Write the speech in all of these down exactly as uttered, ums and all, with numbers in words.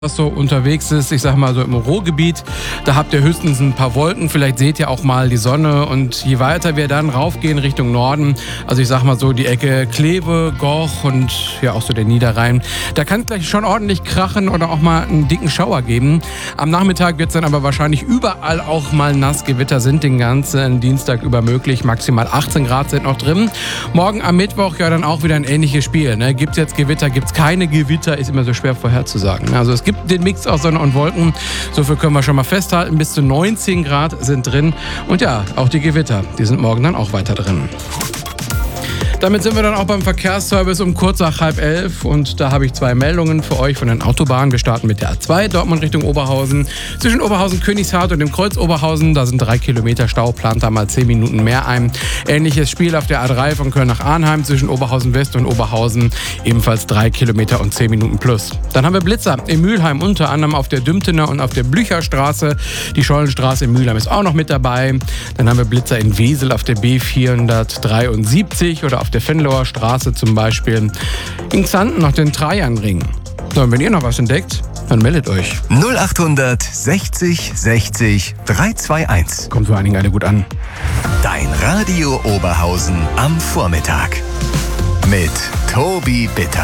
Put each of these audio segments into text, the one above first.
was so unterwegs ist, ich sag mal so im Ruhrgebiet, da habt ihr höchstens ein paar Wolken, vielleicht seht ihr auch mal die Sonne und je weiter wir dann raufgehen Richtung Norden, also ich sag mal so die Ecke Kleve, Goch und ja auch so der Niederrhein, da kann es gleich schon ordentlich krachen oder auch mal einen dicken Schauer geben. Am Nachmittag wird es dann aber wahrscheinlich überall auch mal nass, Gewitter sind den ganzen Dienstag über möglich, maximal achtzehn Grad sind noch drin. Morgen am Mittwoch ja dann auch wieder ein ähnliches Spiel, ne? Gibt es jetzt Gewitter, gibt es keine Gewitter, ist immer so schwer vorherzusagen. Also es gibt den Mix aus Sonne und Wolken. So viel können wir schon mal festhalten. Bis zu neunzehn Grad sind drin. Und ja, auch die Gewitter, die sind morgen dann auch weiter drin. Damit sind wir dann auch beim Verkehrsservice um kurz nach halb elf und da habe ich zwei Meldungen für euch von den Autobahnen. Wir starten mit der A zwei, Dortmund Richtung Oberhausen. Zwischen Oberhausen-Königshardt und dem Kreuz Oberhausen, da sind drei Kilometer Stau, plant da mal zehn Minuten mehr ein. Ähnliches Spiel auf der A drei von Köln nach Arnheim zwischen Oberhausen-West und Oberhausen, ebenfalls drei Kilometer und zehn Minuten plus. Dann haben wir Blitzer in Mülheim, unter anderem auf der Dümtener und auf der Blücherstraße. Die Schollenstraße in Mülheim ist auch noch mit dabei. Dann haben wir Blitzer in Wesel auf der B vierhundertdreiundsiebzig oder auf der Venloer Straße zum Beispiel. In Xanten noch den Trajanring. So, und wenn ihr noch was entdeckt, dann meldet euch. null acht sechzig sechzig drei zwei eins. Kommt vor allen Dingen alle gut an. Dein Radio Oberhausen am Vormittag. Mit Tobi Bitter.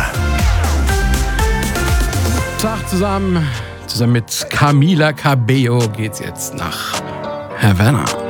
Tag zusammen. Zusammen mit Camila Cabello geht's jetzt nach Havanna.